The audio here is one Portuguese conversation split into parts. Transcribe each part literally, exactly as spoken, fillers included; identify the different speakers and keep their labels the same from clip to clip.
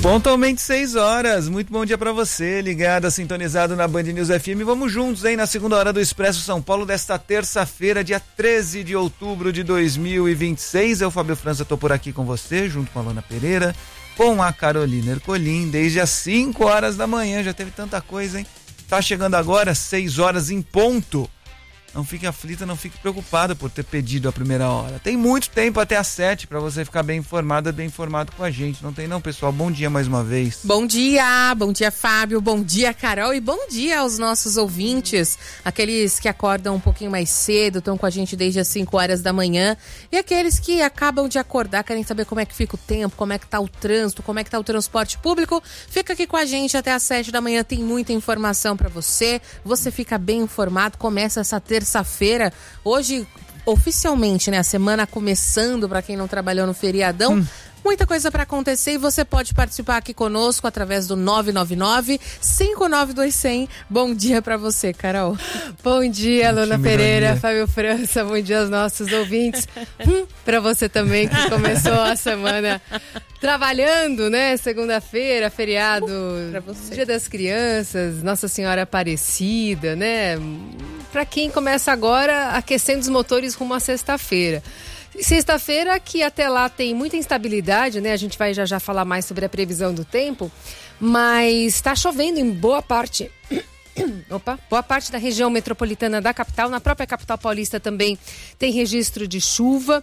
Speaker 1: Pontualmente seis horas, muito bom dia pra você, ligado, sintonizado na Band News F M. Vamos juntos, hein, na segunda hora do Expresso São Paulo desta terça-feira, dia treze de outubro de dois mil e vinte e seis. Eu, Fábio França, tô por aqui com você, junto com a Lona Pereira, com a Carolina Ercolim, desde as cinco horas da manhã. Já teve tanta coisa, hein? Tá chegando agora, seis horas em ponto. Não fique aflita, não fique preocupada por ter pedido a primeira hora. Tem muito tempo até às sete para você ficar bem informada, bem informado com a gente. Não tem não, pessoal? Bom dia mais uma vez.
Speaker 2: Bom dia, bom dia, Fábio, bom dia, Carol, e bom dia aos nossos ouvintes, aqueles que acordam um pouquinho mais cedo, estão com a gente desde as cinco horas da manhã, e aqueles que acabam de acordar, querem saber como é que fica o tempo, como é que tá o trânsito, como é que tá o transporte público. Fica aqui com a gente até às sete da manhã, tem muita informação para você. Você fica bem informado, começa essa terça terça-feira, hoje oficialmente, né, a semana começando para quem não trabalhou no feriadão. Hum. Muita coisa para acontecer e você pode participar aqui conosco através do nove nove nove, cinco nove dois zero zero. Bom dia para você, Carol.
Speaker 3: Bom dia, Lona Pereira, Fábio França, bom dia aos nossos ouvintes. hum, para você também que começou a semana trabalhando, né? Segunda-feira, feriado, uh, Dia das Crianças, Nossa Senhora Aparecida, né? Para quem começa agora aquecendo os motores rumo à sexta-feira. Sexta-feira, que até lá tem muita instabilidade, né? A gente vai já já falar mais sobre a previsão do tempo, mas está chovendo em boa parte... Opa, boa parte da região metropolitana da capital, na própria capital paulista também tem registro de chuva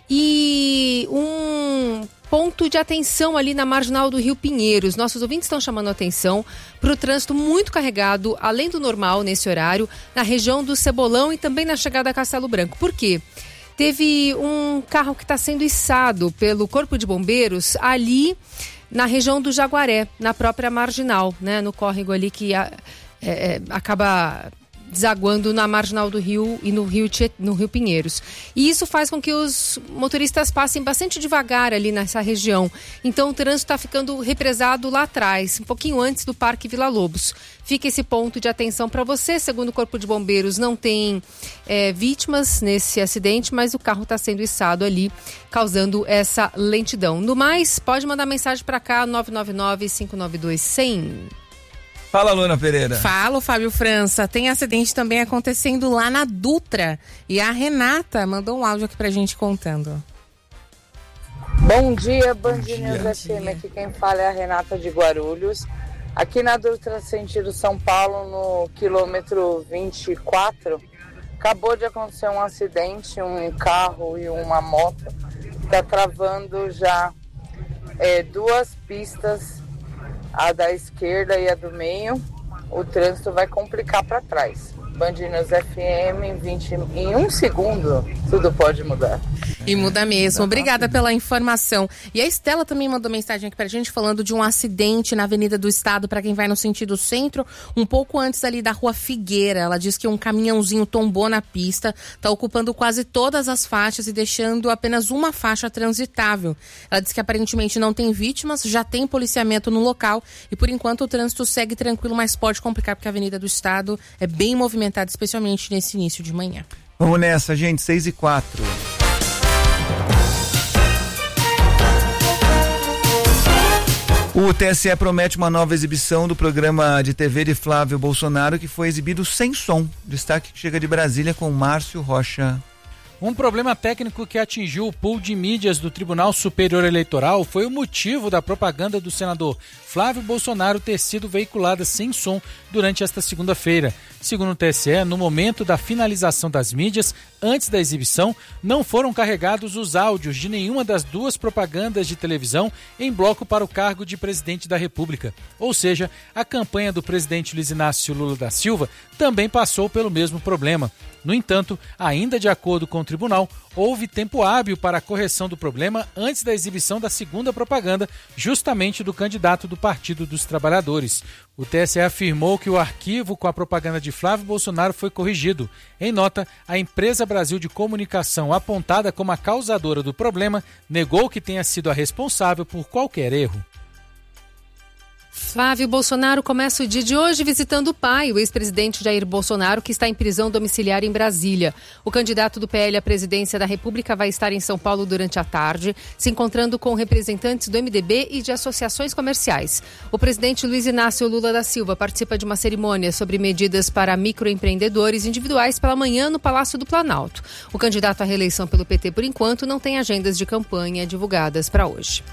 Speaker 3: e um ponto de atenção ali na marginal do Rio Pinheiros. Nossos ouvintes estão chamando a atenção para o trânsito muito carregado, além do normal nesse horário, na região do Cebolão e também na chegada a Castelo Branco. Por quê? Teve um carro que está sendo içado pelo Corpo de Bombeiros ali na região do Jaguaré, na própria marginal, né? No córrego ali que a, é, é, acaba desaguando na marginal do Rio e no Rio, no Rio Pinheiros. E isso faz com que os motoristas passem bastante devagar ali nessa região. Então o trânsito está ficando represado lá atrás, um pouquinho antes do Parque Vila Lobos. Fica esse ponto de atenção para você. Segundo o Corpo de Bombeiros, não tem é, vítimas nesse acidente, mas o carro está sendo içado ali, causando essa lentidão. No mais, pode mandar mensagem para cá, nove nove nove, cinco nove dois, cem.
Speaker 1: Fala, Luna Pereira.
Speaker 2: Fala, Fábio França. Tem acidente também acontecendo lá na Dutra. E a Renata mandou um áudio aqui pra gente contando.
Speaker 4: Bom dia, Band News F M. Aqui quem fala é a Renata de Guarulhos. Aqui na Dutra, sentido São Paulo, no quilômetro vinte e quatro, acabou de acontecer um acidente, um carro e uma moto. Está travando já é, duas pistas, a da esquerda e a do meio. O trânsito vai complicar para trás. Band News F M, vinte, em um segundo, tudo pode mudar.
Speaker 2: E muda mesmo. Obrigada pela informação. E a Estela também mandou mensagem aqui pra gente falando de um acidente na Avenida do Estado para quem vai no sentido centro, um pouco antes ali da Rua Figueira. Ela diz que um caminhãozinho tombou na pista, tá ocupando quase todas as faixas e deixando apenas uma faixa transitável. Ela diz que aparentemente não tem vítimas, já tem policiamento no local e por enquanto o trânsito segue tranquilo, mas pode complicar porque a Avenida do Estado é bem movimentada, especialmente nesse início de manhã.
Speaker 1: Vamos nessa, gente, seis e quatro. O T S E promete uma nova exibição do programa de T V de Flávio Bolsonaro, que foi exibido sem som. Destaque que chega de Brasília com Márcio Rocha.
Speaker 5: Um problema técnico que atingiu o pool de mídias do Tribunal Superior Eleitoral foi o motivo da propaganda do senador Flávio Bolsonaro ter sido veiculada sem som durante esta segunda-feira. Segundo o T S E, no momento da finalização das mídias, antes da exibição, não foram carregados os áudios de nenhuma das duas propagandas de televisão em bloco para o cargo de presidente da República. Ou seja, a campanha do presidente Luiz Inácio Lula da Silva também passou pelo mesmo problema. No entanto, ainda de acordo com o tribunal, houve tempo hábil para a correção do problema antes da exibição da segunda propaganda, justamente do candidato do Partido dos Trabalhadores. O T S E afirmou que o arquivo com a propaganda de Flávio Bolsonaro foi corrigido. Em nota, a Empresa Brasil de Comunicação, apontada como a causadora do problema, negou que tenha sido a responsável por qualquer erro.
Speaker 3: Flávio Bolsonaro começa o dia de hoje visitando o pai, o ex-presidente Jair Bolsonaro, que está em prisão domiciliar em Brasília. O candidato do P L à presidência da República vai estar em São Paulo durante a tarde, se encontrando com representantes do M D B e de associações comerciais. O presidente Luiz Inácio Lula da Silva participa de uma cerimônia sobre medidas para microempreendedores individuais pela manhã no Palácio do Planalto. O candidato à reeleição pelo P T, por enquanto, não tem agendas de campanha divulgadas para hoje.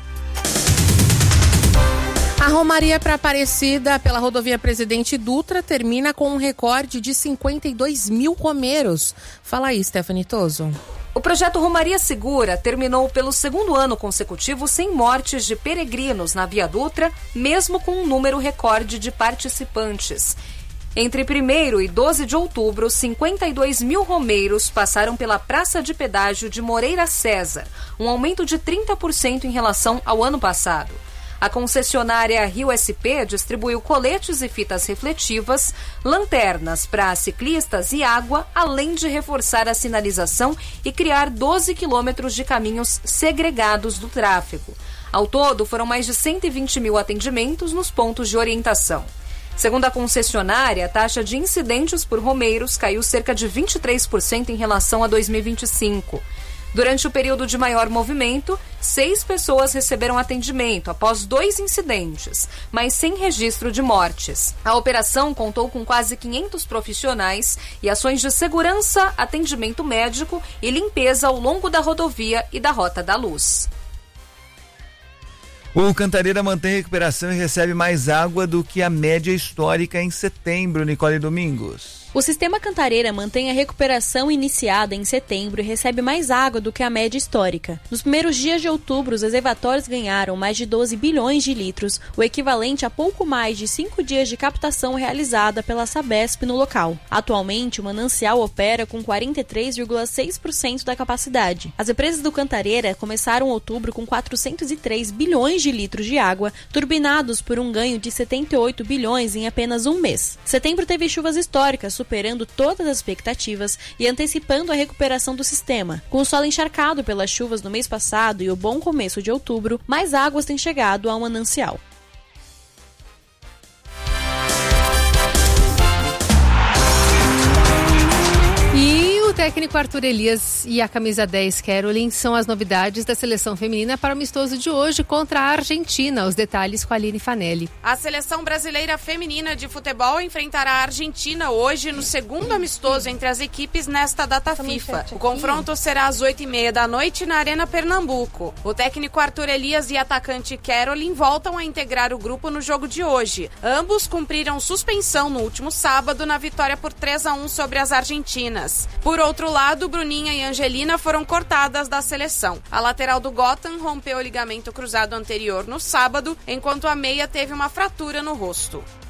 Speaker 2: A Romaria para Aparecida pela rodovia Presidente Dutra termina com um recorde de cinquenta e dois mil romeiros. Fala aí, Stephanie Toso.
Speaker 6: O projeto Romaria Segura terminou pelo segundo ano consecutivo sem mortes de peregrinos na Via Dutra, mesmo com um número recorde de participantes. Entre primeiro e doze de outubro, cinquenta e dois mil romeiros passaram pela Praça de Pedágio de Moreira César, um aumento de trinta por cento em relação ao ano passado. A concessionária Rio S P distribuiu coletes e fitas refletivas, lanternas para ciclistas e água, além de reforçar a sinalização e criar doze quilômetros de caminhos segregados do tráfego. Ao todo, foram mais de cento e vinte mil atendimentos nos pontos de orientação. Segundo a concessionária, a taxa de incidentes por romeiros caiu cerca de vinte e três por cento em relação a dois mil e vinte e cinco. Durante o período de maior movimento, seis pessoas receberam atendimento após dois incidentes, mas sem registro de mortes. A operação contou com quase quinhentos profissionais e ações de segurança, atendimento médico e limpeza ao longo da rodovia e da Rota da Luz.
Speaker 1: O Cantareira mantém recuperação e recebe mais água do que a média histórica em setembro, Nicole Domingos.
Speaker 7: O sistema Cantareira mantém a recuperação iniciada em setembro e recebe mais água do que a média histórica. Nos primeiros dias de outubro, os reservatórios ganharam mais de doze bilhões de litros, o equivalente a pouco mais de cinco dias de captação realizada pela Sabesp no local. Atualmente, o manancial opera com quarenta e três vírgula seis por cento da capacidade. As represas do Cantareira começaram outubro com quatrocentos e três bilhões de litros de água, turbinados por um ganho de setenta e oito bilhões em apenas um mês. Setembro teve chuvas históricas, superando todas as expectativas e antecipando a recuperação do sistema. Com o solo encharcado pelas chuvas no mês passado e o bom começo de outubro, mais águas têm chegado ao manancial.
Speaker 3: E o técnico Arthur Elias e a camisa dez Caroline são as novidades da seleção feminina para o amistoso de hoje contra a Argentina. Os detalhes com a Aline Fanelli.
Speaker 8: A seleção brasileira feminina de futebol enfrentará a Argentina hoje no segundo amistoso entre as equipes nesta data FIFA. O confronto será às oito e meia da noite na Arena Pernambuco. O técnico Arthur Elias e a atacante Caroline voltam a integrar o grupo no jogo de hoje. Ambos cumpriram suspensão no último sábado na vitória por três a um sobre as argentinas. Por outro lado, Bruninha e Angelina foram cortadas da seleção. A lateral do Gotham rompeu o ligamento cruzado anterior no sábado, enquanto a meia teve uma fratura no rosto.